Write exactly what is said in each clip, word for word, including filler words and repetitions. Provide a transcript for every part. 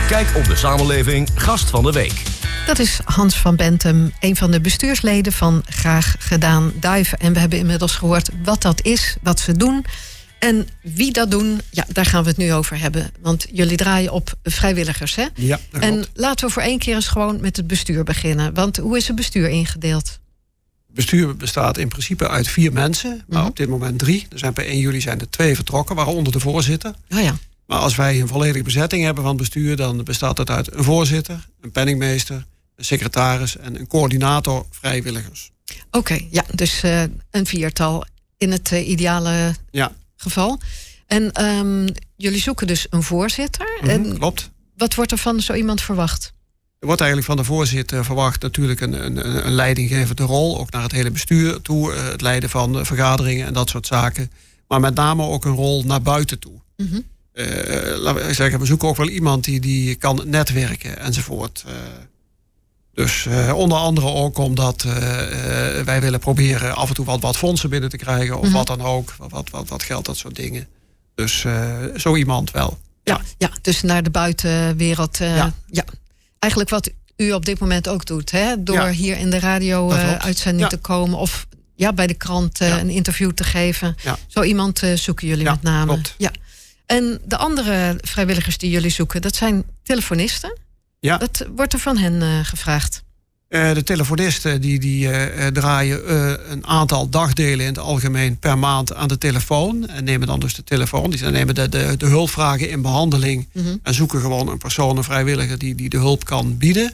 Kijk op de samenleving Gast van de Week. Dat is Hans van Bentum, een van de bestuursleden van Graag Gedaan Duiven. En we hebben inmiddels gehoord wat dat is, wat ze doen. En wie dat doen, ja, daar gaan we het nu over hebben. Want jullie draaien op vrijwilligers, hè? Ja, dat en klopt. laten we voor één keer eens gewoon met het bestuur beginnen. Want hoe is het bestuur ingedeeld? Het bestuur bestaat in principe uit vier mensen, maar Mm-hmm. op dit moment drie. Er zijn per één juli zijn er twee vertrokken, waaronder de voorzitter. Oh ja. Maar als wij een volledige bezetting hebben van het bestuur, dan bestaat het uit een voorzitter, een penningmeester, een secretaris en een coördinator vrijwilligers. Oké, okay, ja, dus uh, een viertal in het uh, ideale ja. geval. En um, jullie zoeken dus een voorzitter. Mm-hmm, en klopt. Wat wordt er van zo iemand verwacht? Er wordt eigenlijk van de voorzitter verwacht natuurlijk een, een, een leidinggevende rol, ook naar het hele bestuur toe, uh, het leiden van uh, vergaderingen en dat soort zaken. Maar met name ook een rol naar buiten toe. Mm-hmm. Uh, laten we zeggen, we zoeken ook wel iemand die, die kan netwerken enzovoort. Uh, dus uh, onder andere ook omdat uh, uh, wij willen proberen af en toe wat, wat fondsen binnen te krijgen. Of mm-hmm. wat dan ook. Wat, wat, wat geld, dat soort dingen. Dus uh, zo iemand wel. Ja, ja, dus naar de buitenwereld. Uh, ja. ja. Eigenlijk wat u op dit moment ook doet. Hè? Door ja. hier in de radio-uitzending uh, ja. te komen. Of ja, bij de krant uh, ja. een interview te geven. Ja. Zo iemand uh, zoeken jullie ja, met name. Klopt. Ja. En de andere vrijwilligers die jullie zoeken, dat zijn telefonisten. Ja. Wat wordt er van hen uh, gevraagd? Uh, de telefonisten die, die uh, draaien uh, een aantal dagdelen in het algemeen per maand aan de telefoon. En nemen dan dus de telefoon. Die nemen de, de, de hulpvragen in behandeling. Mm-hmm. En zoeken gewoon een persoon, een vrijwilliger die, die de hulp kan bieden.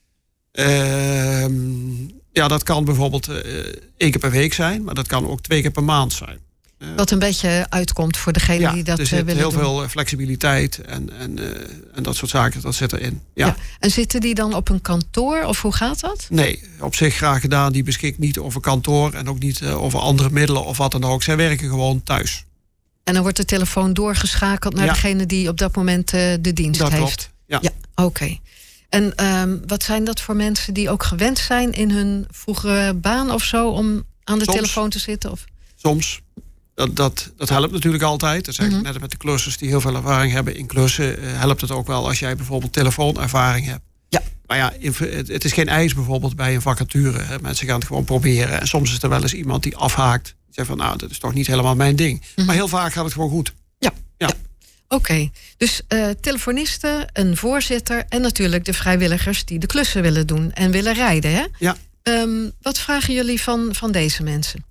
Uh, ja, dat kan bijvoorbeeld uh, één keer per week zijn. Maar dat kan ook twee keer per maand zijn. Uh, Wat een beetje uitkomt voor degene ja, die dat er uh, willen heel doen. veel flexibiliteit en, en, uh, en dat soort zaken, dat zit erin. Ja. Ja. En zitten die dan op een kantoor of hoe gaat dat? Nee, op zich Graag Gedaan. Die beschikt niet over kantoor en ook niet uh, over andere middelen of wat dan ook. Zij werken gewoon thuis. En dan wordt de telefoon doorgeschakeld naar ja. degene die op dat moment uh, de dienst dat heeft? Klopt, ja. ja Oké. Okay. En um, wat zijn dat voor mensen die ook gewend zijn in hun vroegere baan of zo om aan de Soms. telefoon te zitten? Of? Soms. Dat, dat, dat helpt natuurlijk altijd. Dat zeg ik mm-hmm. net met de klussers die heel veel ervaring hebben in klussen. Uh, helpt het ook wel als jij bijvoorbeeld telefoonervaring hebt. Ja. Maar ja, het is geen eis bijvoorbeeld bij een vacature. Hè. Mensen gaan het gewoon proberen. En soms is er wel eens iemand die afhaakt. Die zegt van nou, dat is toch niet helemaal mijn ding. Mm-hmm. Maar heel vaak gaat het gewoon goed. Ja. ja. ja. Oké. Okay. Dus uh, telefonisten, een voorzitter en natuurlijk de vrijwilligers die de klussen willen doen en willen rijden. Hè? Ja. Um, wat vragen jullie van, van deze mensen?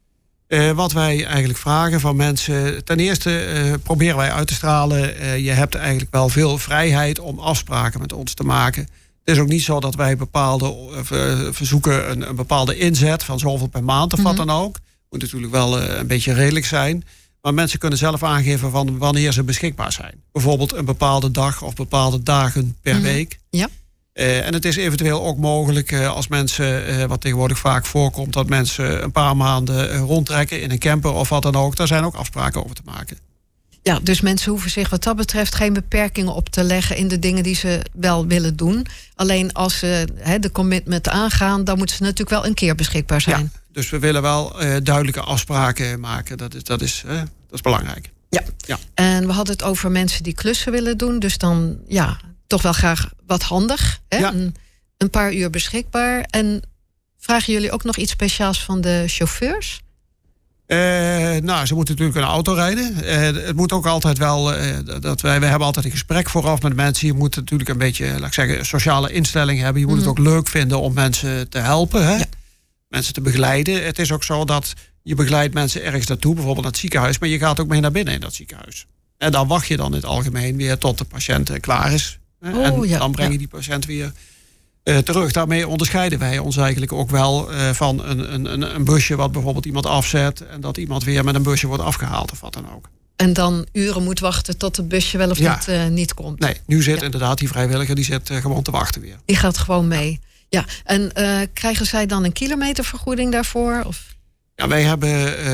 Uh, wat wij eigenlijk vragen van mensen. Ten eerste uh, proberen wij uit te stralen. Uh, je hebt eigenlijk wel veel vrijheid om afspraken met ons te maken. Het is ook niet zo dat wij bepaalde uh, verzoeken een, een bepaalde inzet van zoveel per maand of mm-hmm. wat dan ook. Moet natuurlijk wel uh, een beetje redelijk zijn. Maar mensen kunnen zelf aangeven van wanneer ze beschikbaar zijn. Bijvoorbeeld een bepaalde dag of bepaalde dagen per mm-hmm. week. Ja. Uh, en het is eventueel ook mogelijk uh, als mensen, uh, wat tegenwoordig vaak voorkomt, dat mensen een paar maanden uh, rondtrekken in een camper of wat dan ook. Daar zijn ook afspraken over te maken. Ja, dus mensen hoeven zich wat dat betreft geen beperkingen op te leggen in de dingen die ze wel willen doen. Alleen als ze he, de commitment aangaan, dan moeten ze natuurlijk wel een keer beschikbaar zijn. Ja, dus we willen wel uh, duidelijke afspraken maken. Dat is, dat is, uh, dat is belangrijk. Ja. ja, en we hadden het over mensen die klussen willen doen. Dus dan ja, toch wel graag wat handig. Hè? Ja. Een, een paar uur beschikbaar. En vragen jullie ook nog iets speciaals van de chauffeurs? Uh, nou, ze moeten natuurlijk een auto rijden. Uh, het moet ook altijd wel, uh, dat wij, wij hebben altijd een gesprek vooraf met mensen. Je moet natuurlijk een beetje, laat ik zeggen, een sociale instelling hebben. Je moet mm-hmm. het ook leuk vinden om mensen te helpen, hè? Ja. Mensen te begeleiden. Het is ook zo dat je begeleidt mensen ergens naartoe, bijvoorbeeld naar het ziekenhuis, maar je gaat ook mee naar binnen in dat ziekenhuis. En dan wacht je dan in het algemeen weer tot de patiënt klaar is. Hè? Oh, en ja, dan breng je ja. die patiënt weer Uh, terug. Daarmee onderscheiden wij ons eigenlijk ook wel uh, van een, een, een busje wat bijvoorbeeld iemand afzet en dat iemand weer met een busje wordt afgehaald of wat dan ook. En dan uren moet wachten tot het busje wel of ja. niet, uh, niet komt. Nee, nu zit ja. inderdaad die vrijwilliger die zit uh, gewoon te wachten weer. Die gaat gewoon mee. Ja, en uh, krijgen zij dan een kilometervergoeding daarvoor? Of? Ja, wij hebben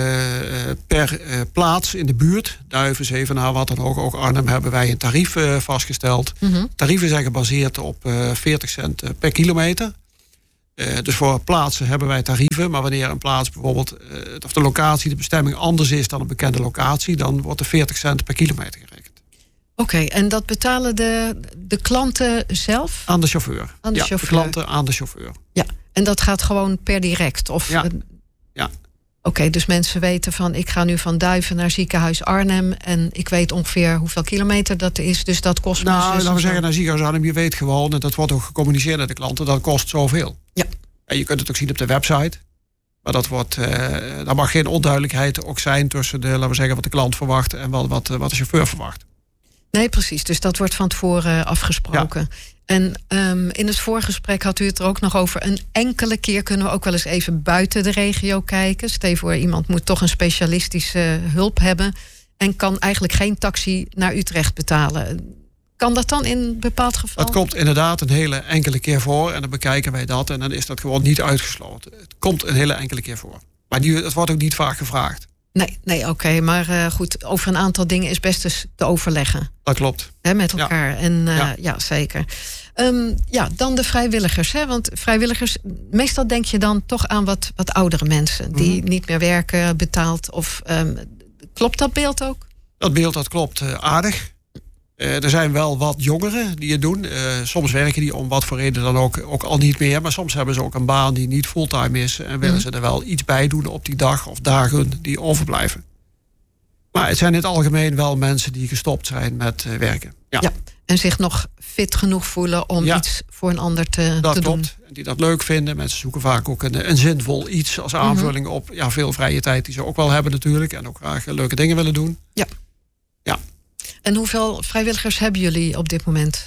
uh, per uh, plaats in de buurt, Duiven, Zevenaar, wat dan ook, ook Arnhem, hebben wij een tarief uh, vastgesteld. Mm-hmm. Tarieven zijn gebaseerd op uh, veertig cent per kilometer. Uh, dus voor plaatsen hebben wij tarieven, maar wanneer een plaats bijvoorbeeld, uh, of de locatie, de bestemming anders is dan een bekende locatie, dan wordt er veertig cent per kilometer gerekend. Oké, okay, en dat betalen de, de klanten zelf? Aan de chauffeur. Aan de ja, chauffeur. De klanten aan de chauffeur. Ja, en dat gaat gewoon per direct? Of, ja. ja. Oké, okay, dus mensen weten van... ik ga nu van Duiven naar ziekenhuis Arnhem... en ik weet ongeveer hoeveel kilometer dat is. Dus dat kost... Nou, dus laten we zo. zeggen naar ziekenhuis Arnhem. Je weet gewoon, en dat wordt ook gecommuniceerd naar de klanten... dat kost zoveel. Ja. En je kunt het ook zien op de website... Maar dat wordt, uh, daar mag geen onduidelijkheid ook zijn tussen de, laten we zeggen, wat de klant verwacht en wat, wat, wat de chauffeur verwacht. Nee, precies. Dus dat wordt van tevoren afgesproken. Ja. En um, in het voorgesprek had u het er ook nog over. Een enkele keer kunnen we ook wel eens even buiten de regio kijken. Stel je voor, iemand moet toch een specialistische hulp hebben en kan eigenlijk geen taxi naar Utrecht betalen. Kan dat dan in een bepaald geval? Dat komt inderdaad een hele enkele keer voor. En dan bekijken wij dat. En dan is dat gewoon niet uitgesloten. Het komt een hele enkele keer voor. Maar die, het wordt ook niet vaak gevraagd. Nee, nee oké. Okay. Maar uh, goed, over een aantal dingen is best eens te overleggen. Dat klopt. Hè, met elkaar. Ja, en, uh, ja. ja zeker. Um, ja, dan de vrijwilligers. Hè? Want vrijwilligers, meestal denk je dan toch aan wat, wat oudere mensen. Die mm-hmm. niet meer werken, betaald. Of um, klopt dat beeld ook? Dat beeld, dat klopt uh, aardig. Uh, er zijn wel wat jongeren die het doen. Uh, soms werken die om wat voor reden dan ook, ook al niet meer. Maar soms hebben ze ook een baan die niet fulltime is. En willen mm. ze er wel iets bij doen op die dag of dagen die overblijven. Maar het zijn in het algemeen wel mensen die gestopt zijn met uh, werken. Ja. ja, en zich nog fit genoeg voelen om ja. iets voor een ander te, dat te klopt. doen. En die dat leuk vinden. Mensen zoeken vaak ook een, een zinvol iets als aanvulling mm-hmm. op ja, veel vrije tijd die ze ook wel hebben natuurlijk. En ook graag leuke dingen willen doen. Ja. Ja. En hoeveel vrijwilligers hebben jullie op dit moment?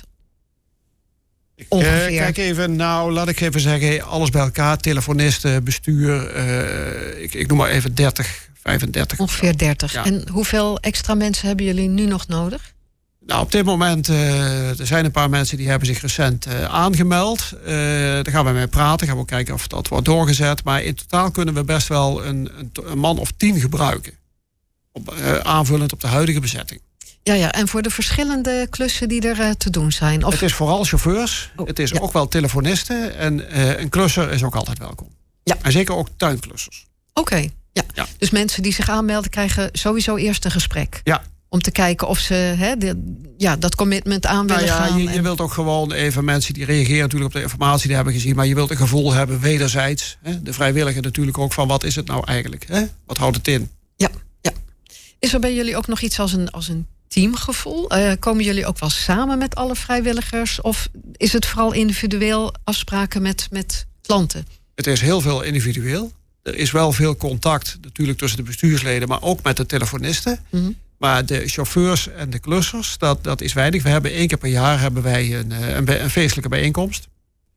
Ik, Ongeveer. Uh, kijk even, nou laat ik even zeggen, alles bij elkaar. Telefonisten, bestuur, uh, ik, ik noem maar even dertig, vijfendertig. Ongeveer dertig. Ja. En hoeveel extra mensen hebben jullie nu nog nodig? Nou, op dit moment, uh, er zijn een paar mensen die hebben zich recent uh, aangemeld. Uh, daar gaan we mee praten, gaan we ook kijken of dat wordt doorgezet. Maar in totaal kunnen we best wel een, een, een man of tien gebruiken. Op, uh, aanvullend op de huidige bezetting. Ja, ja, en voor de verschillende klussen die er uh, te doen zijn? Of... Het is vooral chauffeurs. Oh, het is ja. ook wel telefonisten. En uh, een klusser is ook altijd welkom. Ja. En zeker ook tuinklussers. Oké, okay, ja. ja. Dus mensen die zich aanmelden krijgen sowieso eerst een gesprek. Ja. Om te kijken of ze hè, de, ja, dat commitment aan willen nou ja, gaan. Je, en... je wilt ook gewoon even mensen die reageren natuurlijk op de informatie die hebben gezien. Maar je wilt een gevoel hebben wederzijds. Hè? De vrijwilliger natuurlijk ook van wat is het nou eigenlijk? Hè? Wat houdt het in? Ja, ja. Is er bij jullie ook nog iets als een, als een teamgevoel? Uh, komen jullie ook wel samen met alle vrijwilligers? Of is het vooral individueel afspraken met, met klanten? Het is heel veel individueel. Er is wel veel contact natuurlijk tussen de bestuursleden, maar ook met de telefonisten. Mm-hmm. Maar de chauffeurs en de klussers, dat, dat is weinig. We hebben één keer per jaar hebben wij een, een, een feestelijke bijeenkomst.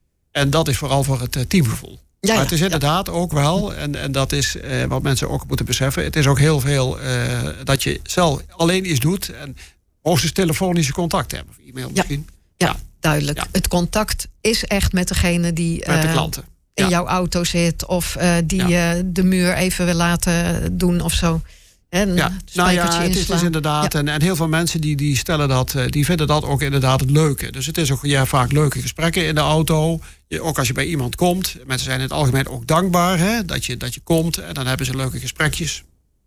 En dat is vooral voor het teamgevoel. Ja, ja, maar het is inderdaad ja. ook wel, en, en dat is uh, wat mensen ook moeten beseffen. Het is ook heel veel uh, dat je zelf alleen iets doet. En hoogstens telefonische contact hebben. Of e-mail misschien. Ja, ja duidelijk. Ja. Het contact is echt met degene die met de klanten. Uh, in ja. jouw auto zit. Of uh, die ja. uh, de muur even wil laten doen of zo. En ja, nou ja, het is, het is inderdaad. Ja. En, en heel veel mensen die, die stellen dat, die vinden dat ook inderdaad het leuke. Dus het is ook ja, vaak leuke gesprekken in de auto. Je, ook als je bij iemand komt. Mensen zijn in het algemeen ook dankbaar hè, dat, je, dat je komt. En dan hebben ze leuke gesprekjes.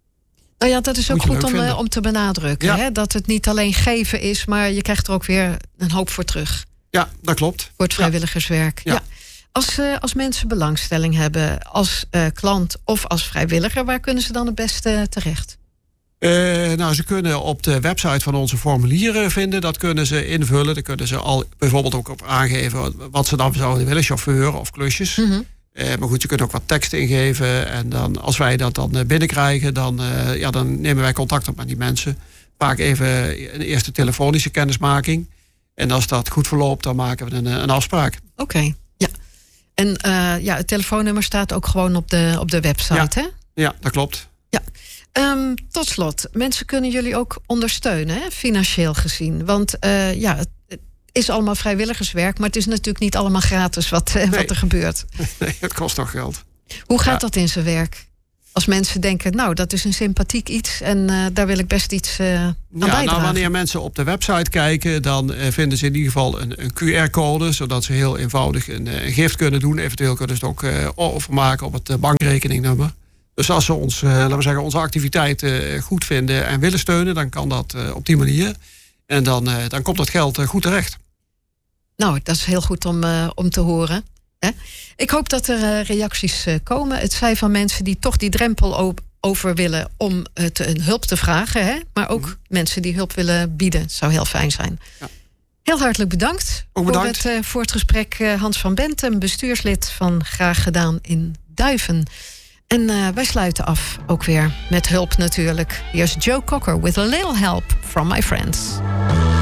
Nou ja, dat is ook goed om, uh, om te benadrukken. Ja. Hè? Dat het niet alleen geven is, maar je krijgt er ook weer een hoop voor terug. Ja, dat klopt. Voor het vrijwilligerswerk. Ja. Ja. Als, uh, als mensen belangstelling hebben als uh, klant of als vrijwilliger, waar kunnen ze dan het beste terecht? Uh, nou, ze kunnen op de website van onze formulieren vinden. Dat kunnen ze invullen. Daar kunnen ze al bijvoorbeeld ook op aangeven wat ze dan zouden willen, chauffeur of klusjes. Mm-hmm. Uh, maar goed, je kunt ook wat tekst ingeven. En dan, als wij dat dan binnenkrijgen, dan, uh, ja, dan nemen wij contact op met die mensen. Vaak even een eerste telefonische kennismaking. En als dat goed verloopt, dan maken we een, een afspraak. Oké, okay, ja. En uh, ja, het telefoonnummer staat ook gewoon op de, op de website, ja. hè? Ja, dat klopt. Ja. Um, tot slot, mensen kunnen jullie ook ondersteunen, hè, financieel gezien. Want uh, ja, het, het is allemaal vrijwilligerswerk, maar het is natuurlijk niet allemaal gratis wat, uh, nee. wat er gebeurt. Nee, het kost toch geld. Hoe gaat ja. dat in zijn werk? Als mensen denken, nou, dat is een sympathiek iets en uh, daar wil ik best iets uh, aan ja, bijdragen. Nou, wanneer mensen op de website kijken, dan uh, vinden ze in ieder geval een, een Q R-code, zodat ze heel eenvoudig een, een gift kunnen doen. Eventueel kunnen ze het ook uh, overmaken op het uh, bankrekeningnummer. Dus als ze ons, uh, laten we zeggen, onze activiteiten uh, goed vinden en willen steunen, dan kan dat uh, op die manier. En dan, uh, dan komt dat geld uh, goed terecht. Nou, dat is heel goed om, uh, om te horen. Hè? Ik hoop dat er uh, reacties uh, komen. Het zijn van mensen die toch die drempel op, over willen om uh, te, een hulp te vragen. Hè? Maar ook mm. mensen die hulp willen bieden. Zou heel fijn zijn. Ja. Heel hartelijk bedankt, ook bedankt. Voor, het, uh, voor het gesprek. Uh, Hans van Bentum, bestuurslid van Graag Gedaan in Duiven. En uh, wij sluiten af ook weer met hulp natuurlijk. Hier is Joe Cocker with a little help from my friends.